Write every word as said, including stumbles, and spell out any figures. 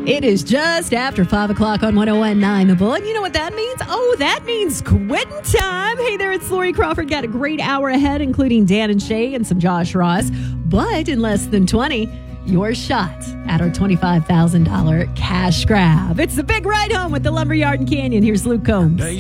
It is just after five o'clock on one oh one point nine The Bull. And you know what that means? Oh, that means quitting time. Hey there, it's Lori Crawford. Got a great hour ahead, including Dan and Shay and some Josh Ross. But in less than twenty, your shot at our twenty-five thousand dollars cash grab. It's the big ride home with the Lumberyard and Canyon. Here's Luke Combs.